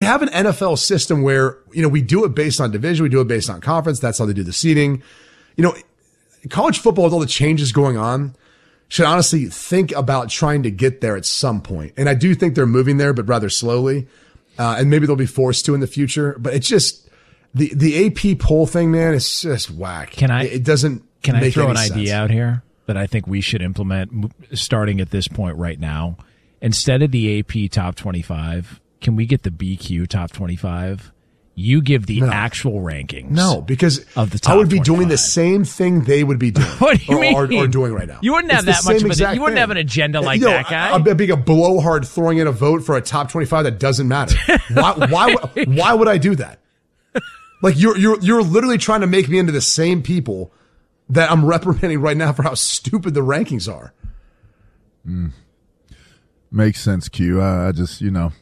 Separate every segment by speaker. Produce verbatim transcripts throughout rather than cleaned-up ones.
Speaker 1: have an N F L system where, you know, we do it based on division. We do it based on conference. That's how they do the seeding. You know, college football with all the changes going on should honestly think about trying to get there at some point. And I do think they're moving there, but rather slowly. Uh, and maybe they'll be forced to in the future. But it's just the, the A P poll thing, man, it's just whack.
Speaker 2: Can I,
Speaker 1: it, it doesn't
Speaker 2: can I
Speaker 1: make
Speaker 2: throw
Speaker 1: any
Speaker 2: an
Speaker 1: sense.
Speaker 2: idea out here that I think we should implement starting at this point right now? Instead of the A P top twenty-five, can we get the B Q top twenty-five? You give the
Speaker 1: no.
Speaker 2: actual rankings.
Speaker 1: No, because
Speaker 2: of the top
Speaker 1: I would be
Speaker 2: twenty-five.
Speaker 1: doing the same thing they would be doing.
Speaker 2: What do you
Speaker 1: or,
Speaker 2: mean?
Speaker 1: Or, or doing right now.
Speaker 2: You wouldn't have
Speaker 1: It's
Speaker 2: that
Speaker 1: the
Speaker 2: much
Speaker 1: same
Speaker 2: of a,
Speaker 1: exact
Speaker 2: you wouldn't
Speaker 1: thing.
Speaker 2: have an agenda like
Speaker 1: you know,
Speaker 2: that guy.
Speaker 1: I'm being a blowhard throwing in a vote for a top twenty-five that doesn't matter. Why, why, why would I do that? Like you're, you're, you're literally trying to make me into the same people that I'm reprimanding right now for how stupid the rankings are.
Speaker 3: Mm. Makes sense, Q. I, I just, you know,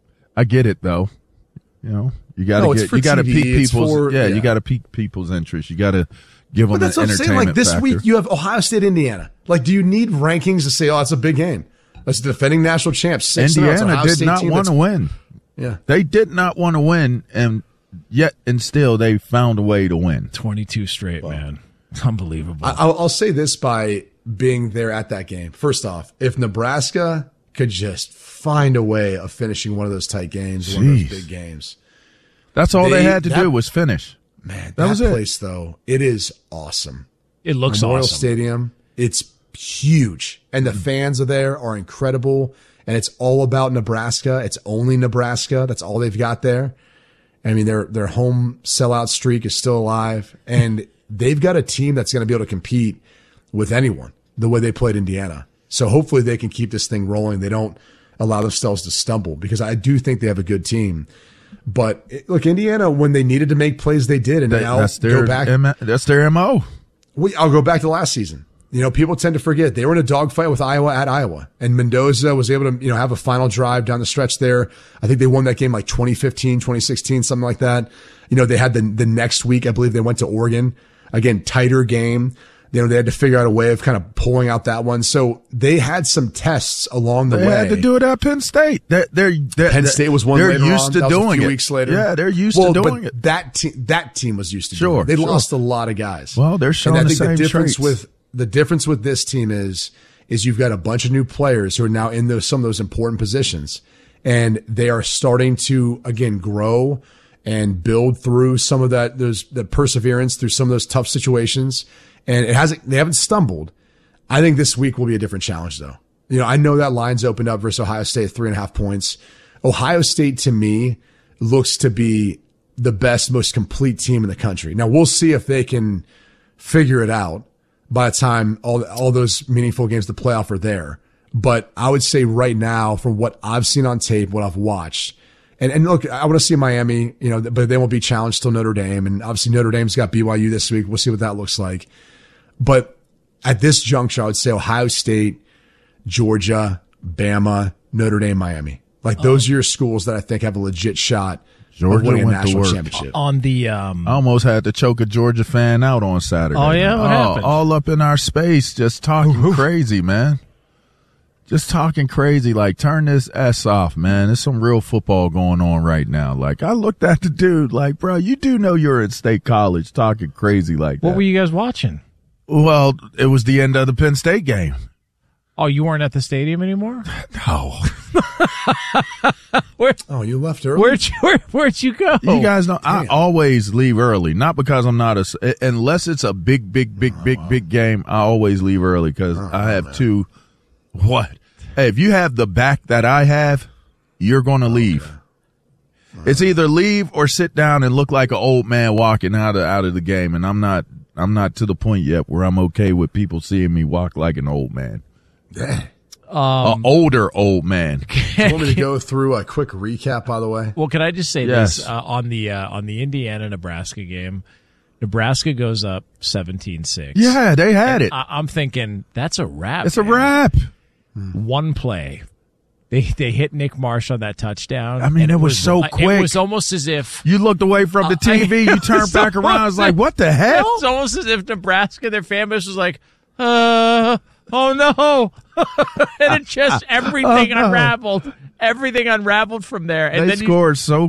Speaker 3: I get it though. You know, you got to
Speaker 1: no,
Speaker 3: get, you got to pique people's,
Speaker 1: for,
Speaker 3: yeah,
Speaker 1: yeah,
Speaker 3: you got to pique people's interest. You got to give them
Speaker 1: but that's
Speaker 3: an
Speaker 1: what I'm saying.
Speaker 3: entertainment
Speaker 1: Like this
Speaker 3: factor.
Speaker 1: week, you have Ohio State, Indiana. Like, do you need rankings to say, oh, it's a big game? That's the defending national champs. Six
Speaker 3: Indiana did not want to win.
Speaker 1: Yeah,
Speaker 3: they did not want to win, and yet and still they found a way to win.
Speaker 2: twenty-two straight, well, man, unbelievable.
Speaker 1: I, I'll, I'll say this by being there at that game. First off, if Nebraska could just find a way of finishing one of those tight games,
Speaker 3: Jeez.
Speaker 1: one of those big games.
Speaker 3: That's all they, they had to
Speaker 1: that,
Speaker 3: do was finish.
Speaker 1: Man, that,
Speaker 3: that was
Speaker 1: place,
Speaker 3: it.
Speaker 1: though, it is awesome.
Speaker 2: It looks
Speaker 1: Memorial
Speaker 2: awesome.
Speaker 1: Stadium, it's huge. And the fans are there are incredible. And it's all about Nebraska. It's only Nebraska. That's all they've got there. I mean, their their home sellout streak is still alive. And they've got a team that's going to be able to compete with anyone the way they played Indiana. So hopefully they can keep this thing rolling. They don't allow themselves to stumble because I do think they have a good team. But look, Indiana, when they needed to make plays, they did. And
Speaker 3: they,
Speaker 1: now
Speaker 3: that's their,
Speaker 1: go back.
Speaker 3: M- that's their M O.
Speaker 1: We, I'll go back to last season. You know, people tend to forget they were in a dogfight with Iowa at Iowa, and Mendoza was able to, you know, have a final drive down the stretch there. I think they won that game like twenty fifteen, twenty sixteen, something like that. You know, they had the, the next week, I believe they went to Oregon. Again, tighter game. You know, they had to figure out a way of kind of pulling out that one. So they had some tests along the
Speaker 3: they
Speaker 1: way.
Speaker 3: They had to do it at Penn State. They're, they're, they're,
Speaker 1: Penn State was one
Speaker 3: they're
Speaker 1: later
Speaker 3: used
Speaker 1: on.
Speaker 3: to
Speaker 1: That was
Speaker 3: doing
Speaker 1: a few
Speaker 3: it.
Speaker 1: weeks later.
Speaker 3: Yeah, they're used
Speaker 1: well,
Speaker 3: to doing
Speaker 1: but
Speaker 3: it.
Speaker 1: That team, that team was used to
Speaker 3: sure,
Speaker 1: doing it. They
Speaker 3: sure.
Speaker 1: lost a lot of guys.
Speaker 3: Well, they're showing
Speaker 1: and I
Speaker 3: the
Speaker 1: think
Speaker 3: same
Speaker 1: the difference
Speaker 3: traits.
Speaker 1: with the difference with this team is is you've got a bunch of new players who are now in those some of those important positions, and they are starting to again grow and build through some of that those that perseverance through some of those tough situations. And it hasn't they haven't stumbled. I think this week will be a different challenge, though. You know, I know that line's opened up versus Ohio State, three and a half points. Ohio State, to me, looks to be the best, most complete team in the country. Now, we'll see if they can figure it out by the time all all those meaningful games, the playoff, are there. But I would say right now, from what I've seen on tape, what I've watched, and, and look, I want to see Miami, you know, but they won't be challenged till Notre Dame. And obviously Notre Dame's got B Y U this week. We'll see what that looks like. But at this juncture, I would say Ohio State, Georgia, Bama, Notre Dame, Miami. Like those oh. are your schools that I think have a legit shot
Speaker 3: Georgia
Speaker 1: of winning a
Speaker 3: went
Speaker 1: national
Speaker 3: to work.
Speaker 1: championship.
Speaker 2: On the, um,
Speaker 3: I almost had to choke a Georgia fan out on Saturday.
Speaker 2: Oh yeah, what
Speaker 3: all,
Speaker 2: happened?
Speaker 3: all up in our space, just talking Ooh. crazy, man. Just talking crazy. Like, turn this S off, man. There's some real football going on right now. Like, I looked at the dude, like, bro, you do know you're in State College talking crazy like that.
Speaker 2: What were you guys watching?
Speaker 3: Well, it was the end of the Penn State game.
Speaker 2: Oh, you weren't at the stadium anymore?
Speaker 3: No.
Speaker 1: Where, oh, you left early?
Speaker 2: Where'd you, where, where'd you go?
Speaker 3: You guys know,
Speaker 1: Damn.
Speaker 3: I always leave early. Not because I'm not a, unless it's a big, big, big, big, big game, I always leave early because oh, I have man. two, what? Hey, if you have the back that I have, you're going to leave. Okay. It's either leave or sit down and look like an old man walking out of, out of the game. And I'm not, I'm not to the point yet where I'm okay with people seeing me walk like an old man.
Speaker 2: Um,
Speaker 3: an older old man.
Speaker 1: Do you want me to go through a quick recap, by the way?
Speaker 2: Well, can I just say
Speaker 3: yes.
Speaker 2: this uh, on the uh, on the Indiana-Nebraska game? Nebraska goes up seventeen six.
Speaker 3: Yeah, they had it.
Speaker 2: I- I'm thinking that's a wrap.
Speaker 3: It's
Speaker 2: man.
Speaker 3: a wrap.
Speaker 2: One play. They they hit Nick Marsh on that touchdown.
Speaker 3: I mean, it,
Speaker 2: it
Speaker 3: was, was so quick.
Speaker 2: It was almost as if
Speaker 3: you looked away from the T V, you turned back around, it's like, what the hell?
Speaker 2: It's almost as if Nebraska, their fan base was like, uh, oh no. And it just, everything
Speaker 3: oh, no.
Speaker 2: unraveled. Everything unraveled from there. And
Speaker 3: they
Speaker 2: then
Speaker 3: scored
Speaker 2: you,
Speaker 3: so